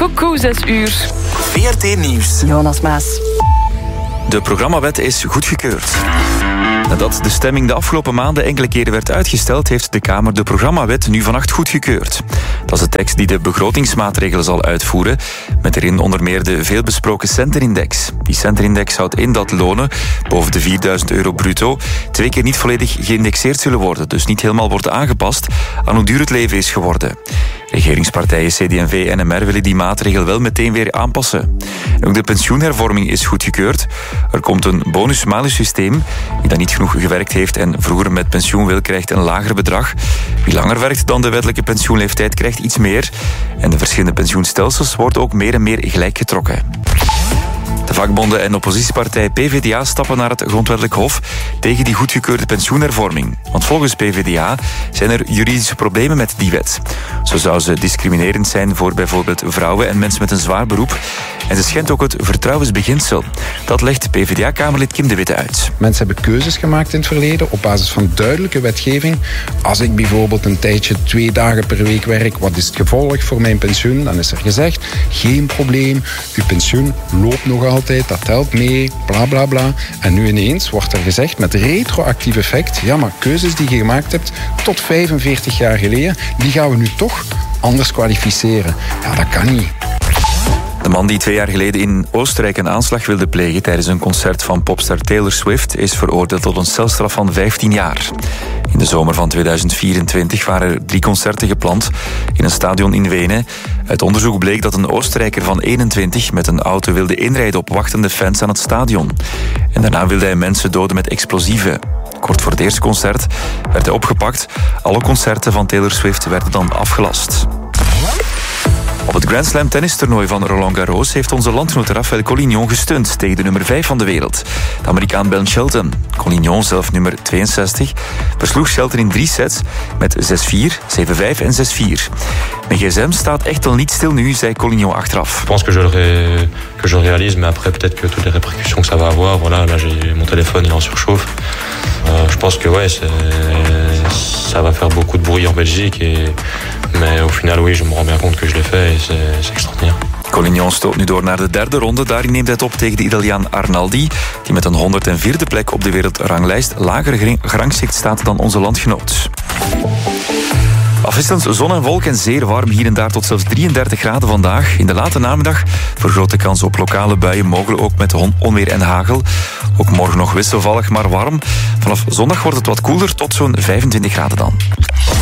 Coucou 6 uur. VRT Nieuws. Jonas Maas. De programmawet is goedgekeurd. Nadat de stemming de afgelopen maanden enkele keren werd uitgesteld, heeft de Kamer de programmawet nu vannacht goedgekeurd. Dat is de tekst die de begrotingsmaatregelen zal uitvoeren, met erin onder meer de veelbesproken centerindex. Die centerindex houdt in dat lonen boven de €4.000 bruto 2 keer niet volledig geïndexeerd zullen worden, dus niet helemaal worden aangepast aan hoe duur het leven is geworden. Regeringspartijen CD&V en NMR willen die maatregel wel meteen weer aanpassen. Ook de pensioenhervorming is goedgekeurd. Er komt een bonus-malus systeem. Wie dan niet genoeg gewerkt heeft en vroeger met pensioen wil, krijgt een lager bedrag. Wie langer werkt dan de wettelijke pensioenleeftijd, krijgt iets meer. En de verschillende pensioenstelsels worden ook meer en meer gelijk getrokken. De vakbonden en oppositiepartij PvdA stappen naar het grondwettelijk hof tegen die goedgekeurde pensioenhervorming. Want volgens PvdA zijn er juridische problemen met die wet. Zo zou ze discriminerend zijn voor bijvoorbeeld vrouwen en mensen met een zwaar beroep. En ze schendt ook het vertrouwensbeginsel. Dat legt PvdA-kamerlid Kim de Witte uit. Mensen hebben keuzes gemaakt in het verleden op basis van duidelijke wetgeving. Als ik bijvoorbeeld een tijdje 2 dagen per week werk, wat is het gevolg voor mijn pensioen? Dan is er gezegd, geen probleem, uw pensioen loopt nog altijd, dat telt mee, bla bla bla. En nu ineens wordt er gezegd met retroactief effect, ja, maar keuzes die je gemaakt hebt tot 45 jaar geleden, die gaan we nu toch anders kwalificeren. Ja, dat kan niet. De man die 2 jaar geleden in Oostenrijk een aanslag wilde plegen tijdens een concert van popster Taylor Swift is veroordeeld tot een celstraf van 15 jaar. In de zomer van 2024 waren er 3 concerten gepland in een stadion in Wenen. Uit onderzoek bleek dat een Oostenrijker van 21 met een auto wilde inrijden op wachtende fans aan het stadion. En daarna wilde hij mensen doden met explosieven. Kort voor het eerste concert werd hij opgepakt. Alle concerten van Taylor Swift werden dan afgelast. Op het Grand Slam tennistoernooi van Roland Garros heeft onze landgenoot Rafael Collignon gestund tegen de nummer 5 van de wereld, de Amerikaan Ben Shelton. Collignon, zelf nummer 62, versloeg Shelton in 3 sets met 6-4, 7-5 en 6-4. Mijn gsm staat echt al niet stil nu, zei Collignon achteraf. Je pense que je le réalise, mais après peut-être que toutes les répercussions que ça va avoir, voilà, là j'ai mon téléphone il est en surchauffe. Je pense que ouais, ça va faire beaucoup de bruit en Belgique, mais au final oui, je me rends bien compte que je l'ai fait et c'est extraordinaire. Collignon stoot nu door naar de 3e ronde. Daarin neemt hij het op tegen de Italiaan Arnaldi, die met een 104e plek op de wereldranglijst lager gerangschikt staat dan onze landgenoot. Afwisselend zon en wolk en zeer warm, hier en daar tot zelfs 33 graden vandaag. In de late namiddag vergroot de kans op lokale buien, mogelijk ook met onweer en hagel. Ook morgen nog wisselvallig, maar warm. Vanaf zondag wordt het wat koeler, tot zo'n 25 graden dan.